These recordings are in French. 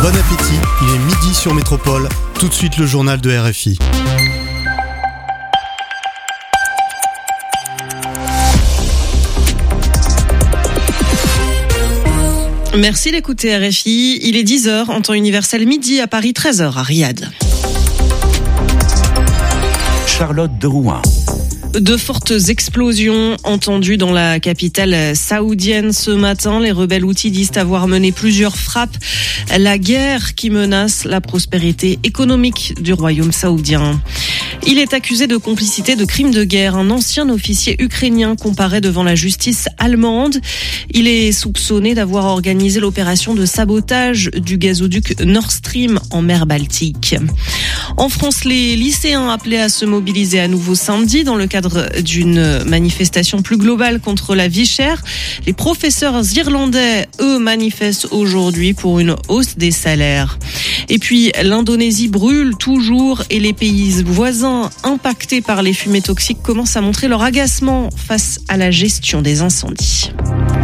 Bon appétit, il est midi sur Métropole. Tout de suite le journal de RFI. Merci d'écouter RFI. Il est 10h en temps universel, midi à Paris, 13h à Riyad. Charlotte de Rouen. De fortes explosions entendues dans la capitale saoudienne ce matin. Les rebelles houthis disent avoir mené plusieurs frappes. La guerre qui menace la prospérité économique du royaume saoudien. Il est accusé de complicité de crimes de guerre. Un ancien officier ukrainien comparaît devant la justice allemande. Il est soupçonné d'avoir organisé l'opération de sabotage du gazoduc Nord Stream en mer Baltique. En France, les lycéens appelés à se mobiliser à nouveau samedi dans le cadre d'une manifestation plus globale contre la vie chère. Les professeurs irlandais, eux, manifestent aujourd'hui pour une hausse des salaires. Et puis, l'Indonésie brûle toujours et les pays voisins impactés par les fumées toxiques commencent à montrer leur agacement face à la gestion des incendies.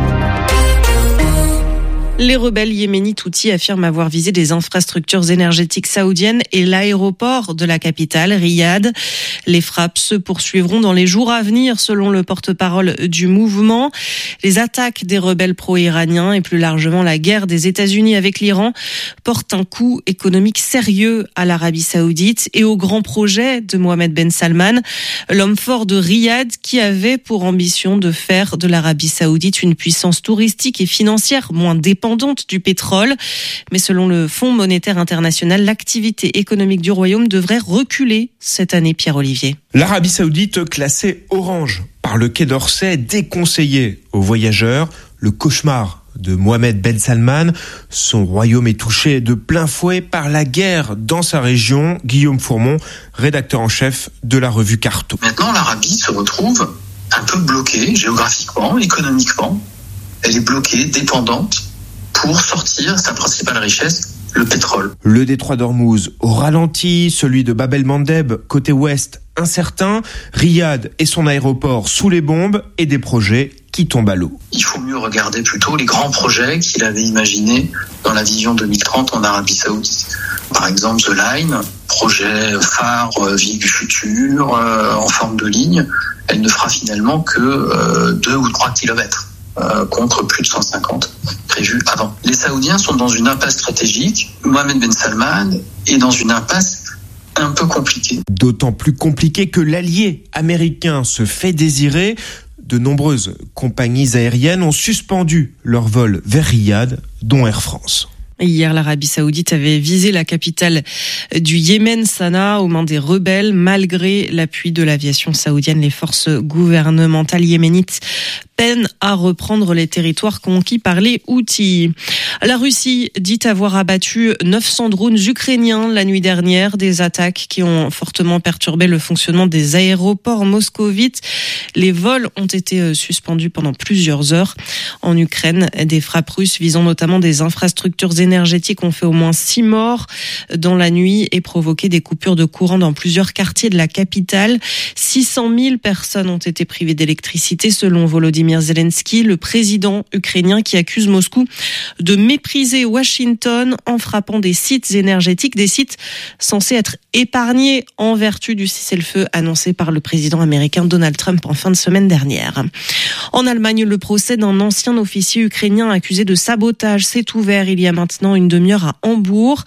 Les rebelles yéménites houthis affirment avoir visé des infrastructures énergétiques saoudiennes et l'aéroport de la capitale, Riyad. Les frappes se poursuivront dans les jours à venir, selon le porte-parole du mouvement. Les attaques des rebelles pro-iraniens et plus largement la guerre des États-Unis avec l'Iran portent un coup économique sérieux à l'Arabie saoudite et au grand projet de Mohammed Ben Salman, l'homme fort de Riyad qui avait pour ambition de faire de l'Arabie saoudite une puissance touristique et financière moins dépendante du pétrole. Mais selon le Fonds monétaire international, l'activité économique du royaume devrait reculer cette année, Pierre-Olivier. L'Arabie saoudite classée orange par le Quai d'Orsay, déconseillée aux voyageurs. Le cauchemar de Mohammed Ben Salman. Son royaume est touché de plein fouet par la guerre dans sa région. Guillaume Fourmont, rédacteur en chef de la revue Carto. Maintenant, l'Arabie se retrouve un peu bloquée géographiquement, économiquement. Elle est bloquée, dépendante pour sortir sa principale richesse, le pétrole. Le détroit d'Ormuz au ralenti, celui de Bab el-Mandeb côté ouest incertain, Riyad et son aéroport sous les bombes et des projets qui tombent à l'eau. Il faut mieux regarder plutôt les grands projets qu'il avait imaginés dans la vision 2030 en Arabie Saoudite. Par exemple, The Line, projet phare, ville du futur, en forme de ligne. Elle ne fera finalement que 2 ou 3 kilomètres. Contre plus de 150 prévus avant. Les Saoudiens sont dans une impasse stratégique. Mohammed Ben Salman est dans une impasse un peu compliquée. D'autant plus compliquée que l'allié américain se fait désirer. De nombreuses compagnies aériennes ont suspendu leurs vols vers Riyad, dont Air France. Hier, l'Arabie Saoudite avait visé la capitale du Yémen, Sanaa, aux mains des rebelles. Malgré l'appui de l'aviation saoudienne, les forces gouvernementales yéménites peinent à reprendre les territoires conquis par les Houthis. La Russie dit avoir abattu 900 drones ukrainiens la nuit dernière, des attaques qui ont fortement perturbé le fonctionnement des aéroports moscovites. Les vols ont été suspendus pendant plusieurs heures. En Ukraine, des frappes russes visant notamment des infrastructures énergétiques ont fait au moins 6 morts dans la nuit et provoqué des coupures de courant dans plusieurs quartiers de la capitale. 600 000 personnes ont été privées d'électricité selon Volodymyr Zelensky, le président ukrainien qui accuse Moscou de mépriser Washington en frappant des sites énergétiques, des sites censés être épargnés en vertu du cessez-le-feu annoncé par le président américain Donald Trump en fin de semaine dernière. En Allemagne, le procès d'un ancien officier ukrainien accusé de sabotage s'est ouvert il y a maintenant une demi-heure à Hambourg.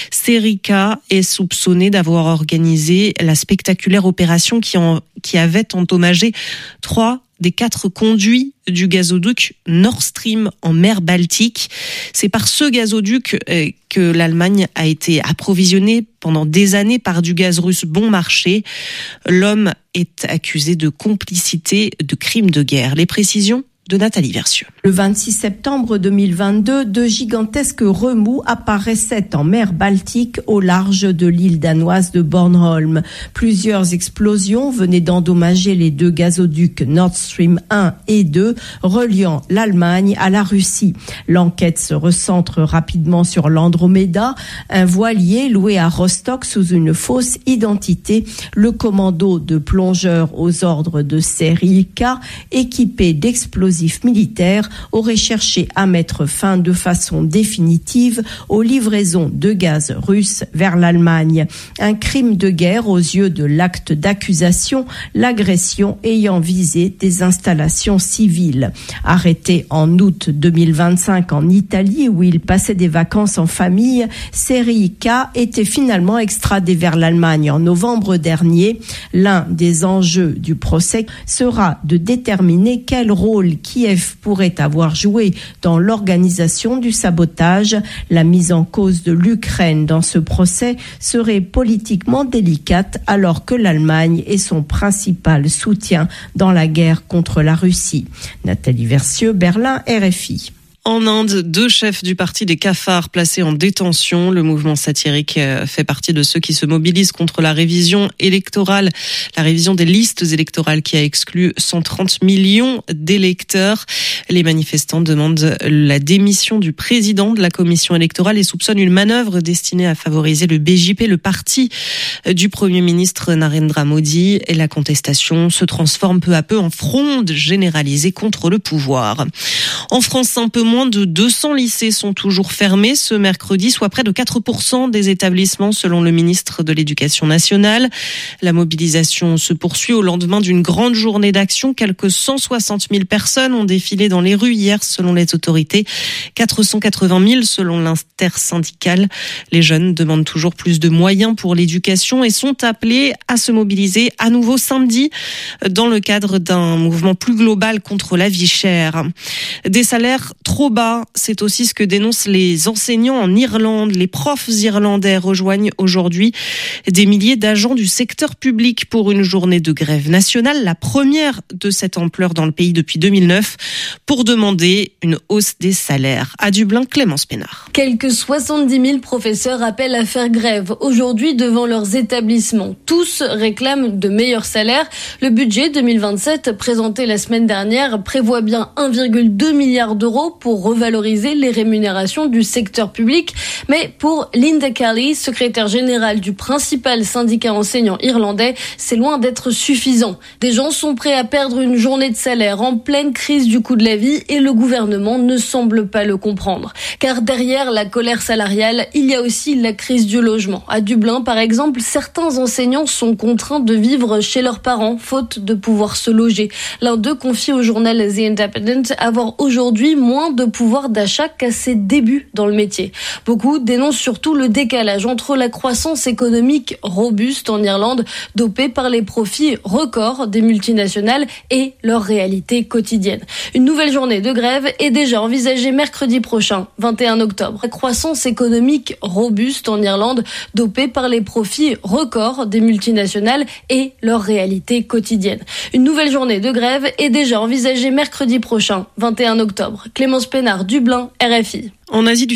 Serica est soupçonné d'avoir organisé la spectaculaire opération qui avait endommagé 3 des 4 conduits du gazoduc Nord Stream en mer Baltique. C'est par ce gazoduc que l'Allemagne a été approvisionnée pendant des années par du gaz russe bon marché. L'homme est accusé de complicité de crimes de guerre. Les précisions de Nathalie Versieux. Le 26 septembre 2022, 2 gigantesques remous apparaissaient en mer Baltique au large de l'île danoise de Bornholm. Plusieurs explosions venaient d'endommager les 2 gazoducs Nord Stream 1 et 2 reliant l'Allemagne à la Russie. L'enquête se recentre rapidement sur l'Andromeda, un voilier loué à Rostock sous une fausse identité. Le commando de plongeurs aux ordres de Serica, équipé d'explosifs explosifs militaires aurait cherché à mettre fin de façon définitive aux livraisons de gaz russe vers l'Allemagne. Un crime de guerre aux yeux de l'acte d'accusation, l'agression ayant visé des installations civiles. Arrêté en août 2025 en Italie où il passait des vacances en famille, Serhiy K était finalement extradé vers l'Allemagne en novembre dernier. L'un des enjeux du procès sera de déterminer quel rôle Kiev pourrait avoir joué dans l'organisation du sabotage. La mise en cause de l'Ukraine dans ce procès serait politiquement délicate alors que l'Allemagne est son principal soutien dans la guerre contre la Russie. Nathalie Versieux, Berlin, RFI. En Inde, 2 chefs du parti des cafards placés en détention. Le mouvement satirique fait partie de ceux qui se mobilisent contre la révision électorale, la révision des listes électorales qui a exclu 130 millions d'électeurs. Les manifestants demandent la démission du président de la commission électorale et soupçonnent une manœuvre destinée à favoriser le BJP, le parti du Premier ministre Narendra Modi. Et la contestation se transforme peu à peu en fronde généralisée contre le pouvoir. En France, un peu moins de 200 lycées sont toujours fermés ce mercredi, soit près de 4% des établissements selon le ministre de l'Éducation nationale. La mobilisation se poursuit au lendemain d'une grande journée d'action. Quelques 160 000 personnes ont défilé dans les rues hier selon les autorités, 480 000 selon l'intersyndicale. Les jeunes demandent toujours plus de moyens pour l'éducation et sont appelés à se mobiliser à nouveau samedi dans le cadre d'un mouvement plus global contre la vie chère. Des salaires trop bas, c'est aussi ce que dénoncent les enseignants en Irlande. Les profs irlandais rejoignent aujourd'hui des milliers d'agents du secteur public pour une journée de grève nationale, la première de cette ampleur dans le pays depuis 2009, pour demander une hausse des salaires. À Dublin, Clémence Pénard. Quelques 70 000 professeurs appellent à faire grève aujourd'hui devant leurs établissements. Tous réclament de meilleurs salaires. Le budget 2027 présenté la semaine dernière prévoit bien 1,2 milliard d'euros pour revaloriser les rémunérations du secteur public. Mais pour Linda Kelly, secrétaire générale du principal syndicat enseignant irlandais, c'est loin d'être suffisant. Des gens sont prêts à perdre une journée de salaire en pleine crise du coût de la vie et le gouvernement ne semble pas le comprendre. Car derrière la colère salariale, il y a aussi la crise du logement. À Dublin, par exemple, certains enseignants sont contraints de vivre chez leurs parents, faute de pouvoir se loger. L'un d'eux confie au journal The Independent avoir aujourd'hui moins de pouvoir d'achat qu'à ses débuts dans le métier. Beaucoup dénoncent surtout le décalage entre la croissance économique robuste en Irlande, dopée par les profits records des multinationales, et leur réalité quotidienne. Une nouvelle journée de grève est déjà envisagée mercredi prochain, 21 octobre. La croissance économique robuste en Irlande, dopée par les profits records des multinationales et leur réalité quotidienne. Une nouvelle journée de grève est déjà envisagée mercredi prochain, 21 octobre. Clémence Pénard, Dublin, RFI. En Asie du